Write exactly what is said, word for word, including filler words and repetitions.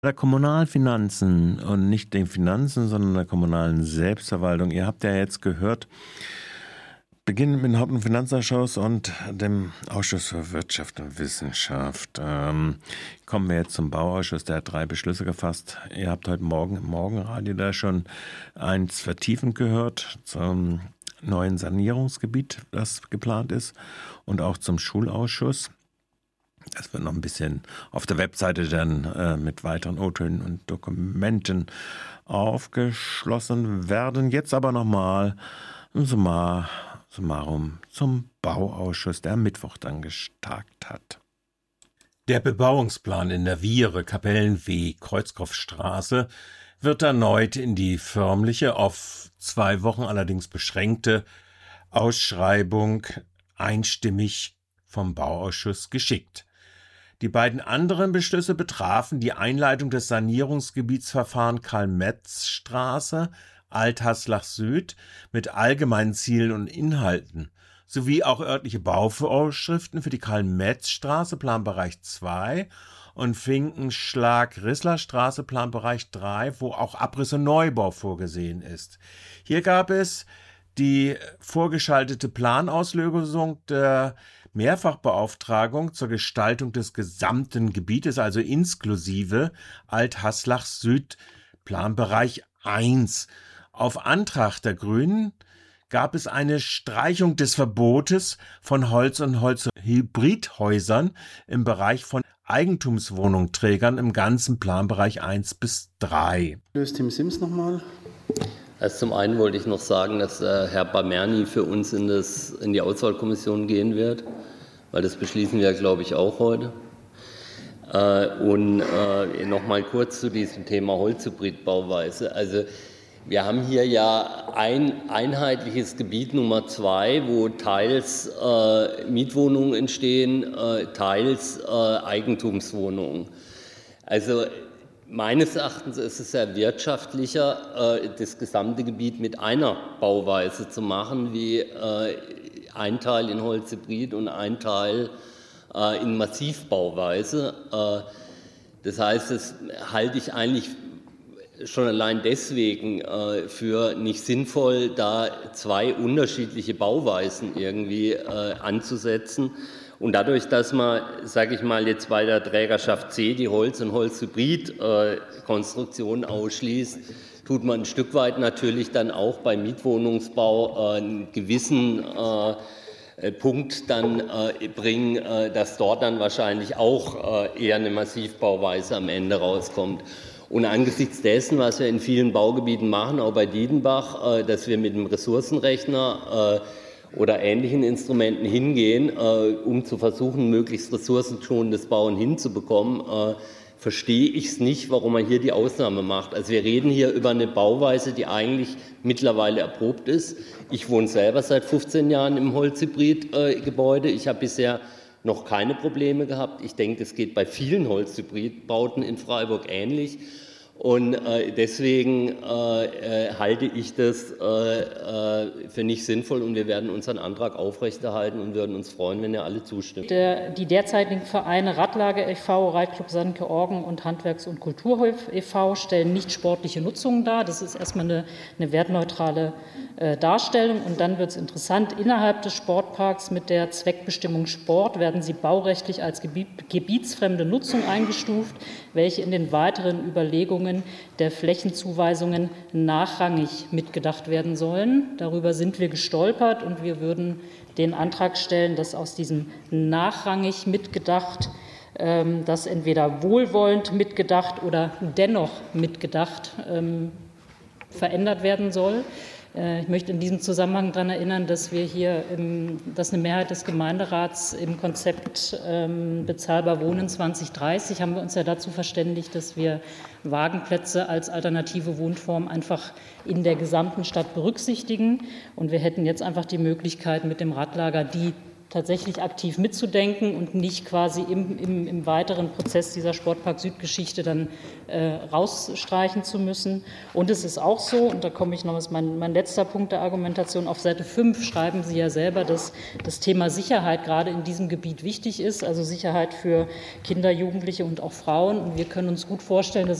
Der Kommunalfinanzen und nicht den Finanzen, sondern der kommunalen Selbstverwaltung. Ihr habt ja jetzt gehört, beginnend mit dem Haupt- und Finanzausschuss und dem Ausschuss für Wirtschaft und Wissenschaft. Ähm, kommen wir jetzt zum Bauausschuss, der hat drei Beschlüsse gefasst. Ihr habt heute Morgen im Morgenradio da schon eins vertiefend gehört zum neuen Sanierungsgebiet, das geplant ist, und auch zum Schulausschuss. Das wird noch ein bisschen auf der Webseite dann äh, mit weiteren O-Tönen und Dokumenten aufgeschlossen werden. Jetzt aber nochmal summar, summarum zum Bauausschuss, der am Mittwoch dann getagt hat. Der Bebauungsplan in der Viere, Kapellenweg, Kreuzkopfstraße wird erneut in die förmliche, auf zwei Wochen allerdings beschränkte Ausschreibung einstimmig vom Bauausschuss geschickt. Die beiden anderen Beschlüsse betrafen die Einleitung des Sanierungsgebietsverfahrens Karl-Metz-Straße, Alt-Haslach Süd mit allgemeinen Zielen und Inhalten sowie auch örtliche Bauvorschriften für die Karl-Metz-Straße, Planbereich zwei, und Finkenschlag-Rissler-Straße, Planbereich drei, wo auch Abriss und Neubau vorgesehen ist. Hier gab es die vorgeschaltete Planauslösung der Mehrfachbeauftragung zur Gestaltung des gesamten Gebietes, also inklusive Alt-Haslach Süd, Planbereich eins. Auf Antrag der Grünen gab es eine Streichung des Verbotes von Holz- und Holzhybridhäusern im Bereich von Eigentumswohnungsträgern im ganzen Planbereich eins bis drei. Löst Tim Sims nochmal. Also zum einen wollte ich noch sagen, dass äh, Herr Bamerni für uns in, das, in die Auswahlkommission gehen wird, weil das beschließen wir, glaube ich, auch heute. Äh, und äh, noch mal kurz zu diesem Thema Holzhybridbauweise. Also wir haben hier ja ein einheitliches Gebiet Nummer zwei, wo teils äh, Mietwohnungen entstehen, äh, teils äh, Eigentumswohnungen. Also meines Erachtens ist es sehr wirtschaftlicher, das gesamte Gebiet mit einer Bauweise zu machen, wie ein Teil in Holzhybrid und ein Teil in Massivbauweise. Das heißt, das halte ich eigentlich schon allein deswegen für nicht sinnvoll, da zwei unterschiedliche Bauweisen irgendwie anzusetzen. Und dadurch, dass man, sage ich mal, jetzt bei der Trägerschaft C die Holz- und Holzhybrid-Konstruktion ausschließt, tut man ein Stück weit natürlich dann auch beim Mietwohnungsbau einen gewissen äh, Punkt dann äh, bringen, äh, dass dort dann wahrscheinlich auch äh, eher eine Massivbauweise am Ende rauskommt. Und angesichts dessen, was wir in vielen Baugebieten machen, auch bei Diedenbach, äh, dass wir mit dem Ressourcenrechner äh, oder ähnlichen Instrumenten hingehen, äh, um zu versuchen, möglichst ressourcenschonendes Bauen hinzubekommen, äh, verstehe ich es nicht, warum man hier die Ausnahme macht. Also wir reden hier über eine Bauweise, die eigentlich mittlerweile erprobt ist. Ich wohne selber seit fünfzehn Jahren im Holzhybrid-Gebäude. Ich habe bisher noch keine Probleme gehabt. Ich denke, es geht bei vielen Holzhybridbauten in Freiburg ähnlich. Und äh, deswegen äh, äh, halte ich das äh, äh, für nicht sinnvoll und wir werden unseren Antrag aufrechterhalten und würden uns freuen, wenn ihr alle zustimmt. Der, die derzeitigen Vereine Radlager e V, Reitclub Sandke-Orgen und Handwerks- und Kulturhof e V stellen nicht sportliche Nutzungen dar. Das ist erstmal eine, eine wertneutrale äh, Darstellung. Und dann wird es interessant, innerhalb des Sportparks mit der Zweckbestimmung Sport werden sie baurechtlich als gebiet, gebietsfremde Nutzung eingestuft, welche in den weiteren Überlegungen der Flächenzuweisungen nachrangig mitgedacht werden sollen. Darüber sind wir gestolpert und wir würden den Antrag stellen, dass aus diesem nachrangig mitgedacht, ähm, das entweder wohlwollend mitgedacht oder dennoch mitgedacht ähm, verändert werden soll. Ich möchte in diesem Zusammenhang daran erinnern, dass wir hier, im, dass eine Mehrheit des Gemeinderats im Konzept ähm, Bezahlbar Wohnen zwanzig dreißig haben wir uns ja dazu verständigt, dass wir Wagenplätze als alternative Wohnform einfach in der gesamten Stadt berücksichtigen. Und wir hätten jetzt einfach die Möglichkeit, mit dem Radlager die tatsächlich aktiv mitzudenken und nicht quasi im, im, im weiteren Prozess dieser Sportpark Süd-Geschichte dann äh, rausstreichen zu müssen. Und es ist auch so, und da komme ich noch, das ist mein, mein letzter Punkt der Argumentation, auf Seite fünf schreiben Sie ja selber, dass das Thema Sicherheit gerade in diesem Gebiet wichtig ist, also Sicherheit für Kinder, Jugendliche und auch Frauen. Und wir können uns gut vorstellen, dass